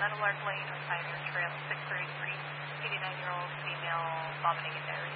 Meadowlark Lane or Pioneer Trail 633, 89-year-old female vomiting and diarrhea.